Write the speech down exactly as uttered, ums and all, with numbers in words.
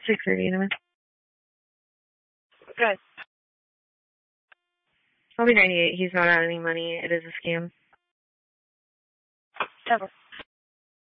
six thirty anyway. Good. I'll be ninety-eight. He's not out any money. It is a scam. Ever.